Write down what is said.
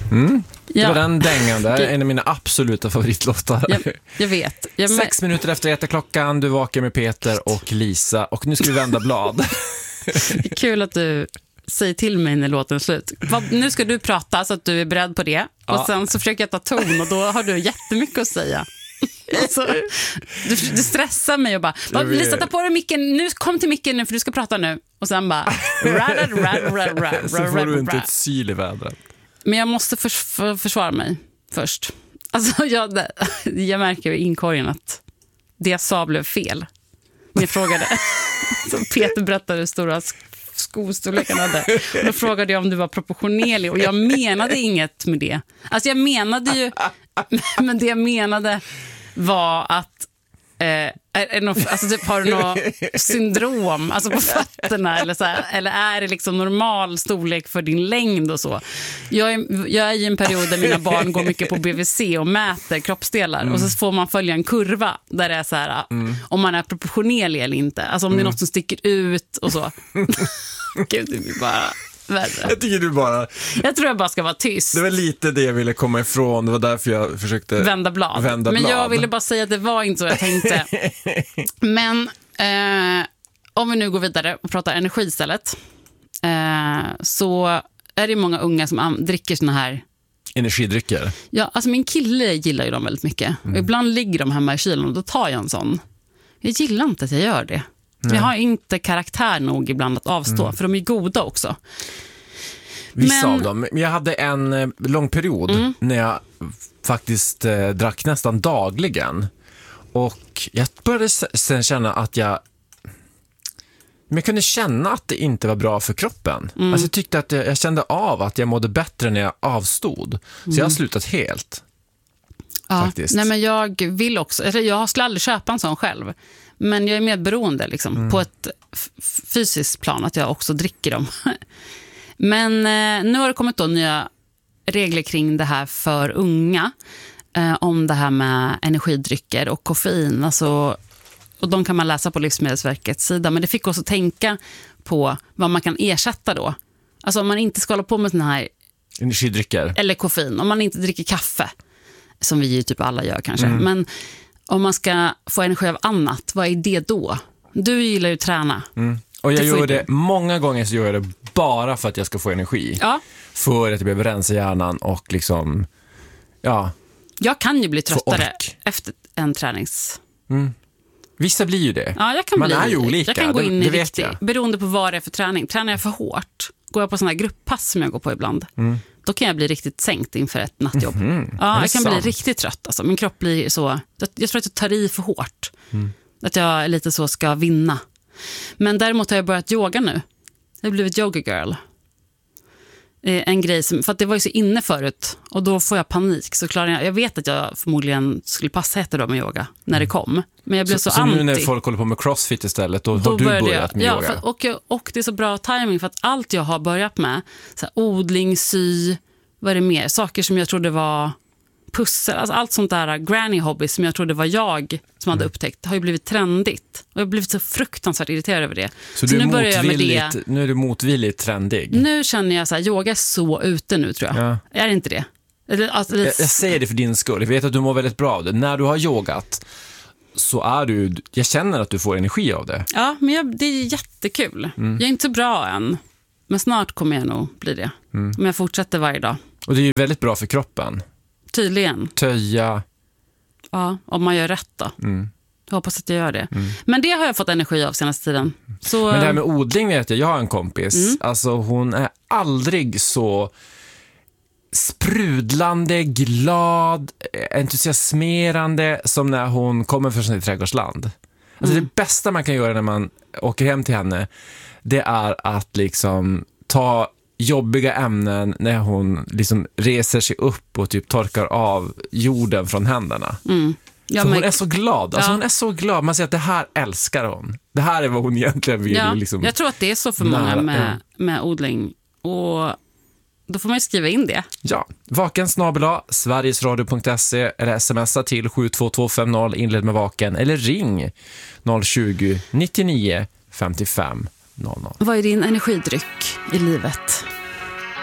Det var den dängan där, en av mina absoluta favoritlåtar. Jag vet. 6 minuter efter 1 klockan, du vakar med Peter och Lisa och nu ska vi vända blad. Det är kul att du säger till mig när låten är slut. Nu ska du prata så att du är beredd på det. Och sen så försöker jag ta ton och då har du jättemycket att säga. Alltså, du stressar mig och bara Lisa, ta på dig micken, nu kom till micken nu för du ska prata nu. Och sen bara så får du inte ett syl i vädret. Men jag måste försvara mig först. Alltså jag märker i inkorgen att det jag sa blev fel. Men jag frågade så Peter berättade hur stora skostorleken hade. Och då frågade jag om du var proportionerlig och jag menade inget med det. Alltså jag menade ju men det jag menade var att alltså typ, har du något syndrom alltså på fötterna eller så här, eller är det liksom normal storlek för din längd och så. Jag är i en period där mina barn går mycket på BVC och mäter kroppsdelar och så får man följa en kurva där det är så här om man är proportionerlig eller inte. Alltså om det är något som sticker ut och så. Gud, det blir bara värre. Jag tror jag bara ska vara tyst. Det var lite det jag ville komma ifrån. Det var därför jag försökte vända blad. Men jag ville bara säga att det var inte så jag tänkte. Men om vi nu går vidare och pratar energi istället, så är det många unga som dricker såna här energidrycker. Ja, alltså min kille gillar ju dem väldigt mycket. Och ibland ligger de hemma i kylen och då tar jag en sån. Jag gillar inte att jag gör det. Nej. Jag har inte karaktär nog ibland att avstå, för de är goda också. Vissa av dem. Jag hade en lång period när jag faktiskt drack nästan dagligen. Och jag började sen känna att jag kunde känna att det inte var bra för kroppen. Alltså jag tyckte att jag kände av att jag mådde bättre när jag avstod. Så jag har slutat helt. Ja, faktiskt. Nej, men jag vill också, jag skulle aldrig köpa en sån själv. Men jag är medberoende liksom, på ett fysiskt plan att jag också dricker dem. Men nu har det kommit då nya regler kring det här för unga. Om det här med energidrycker och koffein. Alltså, och de kan man läsa på Livsmedelsverkets sida. Men det fick också tänka på vad man kan ersätta då. Alltså om man inte ska hålla på med såna här energidrycker. Eller koffein. Om man inte dricker kaffe. Som vi ju typ alla gör kanske. Men om man ska få energi av annat, vad är det då? Du gillar ju att träna. Och jag gör det många gånger, så gör jag det bara för att jag ska få energi. Ja. För att jag behöver rensa hjärnan och liksom, ja. Jag kan ju bli tröttare efter en tränings... Vissa blir ju det. Ja, Man är ju olika. Jag kan gå in i det riktigt, beroende på vad det är för träning. Tränar jag för hårt, går jag på sådana här grupppass som jag går på ibland, då kan jag bli riktigt sänkt inför ett nattjobb. Ja, jag kan bli riktigt trött. Alltså. Min kropp blir så... Jag tror att jag tar i för hårt. Att jag lite så ska vinna. Men däremot har jag börjat yoga nu. Jag har blivit yoga girl. En grej som... För att det var ju så inne förut. Och då får jag panik. Så klarar jag vet att jag förmodligen skulle passa heter då med yoga när det kom. Men jag blev så anti. Så nu när folk håller på med crossfit istället, då har du börjat med yoga? Och det är så bra timing för att allt jag har börjat med, så här, odling, sy, vad är det mer? Saker som jag trodde var pussel, alltså allt sånt där granny hobby som jag trodde var jag som hade upptäckt, har ju blivit trendigt. Och jag har blivit så fruktansvärt irriterad över det. Så nu börjar jag med det. Nu är du motvilligt trendig. Nu känner jag så här, yoga är så ute nu tror jag. Ja. Är det inte det? Alltså, jag säger det för din skull. Jag vet att du mår väldigt bra av det. När du har yogat så är du, jag känner att du får energi av det. Ja, men det är jättekul. Jag är inte så bra än. Men snart kommer jag nog bli det. Om jag fortsätter varje dag. Och det är ju väldigt bra för kroppen. Tydligen. Töja. Ja, om man gör rätt då. Jag hoppas att jag gör det. Men det har jag fått energi av senaste tiden. Så... Men det här med odling vet jag har en kompis. Alltså hon är aldrig så sprudlande, glad, entusiasmerande som när hon kommer från sitt trädgårdsland. Alltså det bästa man kan göra när man åker hem till henne, det är att liksom ta jobbiga ämnen när hon liksom reser sig upp och typ torkar av jorden från händerna. Ja, hon är så glad. Alltså hon är så glad. Man säger att det här älskar hon. Det här är vad hon egentligen vill. Ja, liksom jag tror att det är så för många med odling. Och då får man ju skriva in det. Ja, vaken@sverigesradio.se eller smsa till 72250 inled med vaken eller ring 020 99 55 00. Vad är din energidryck i livet?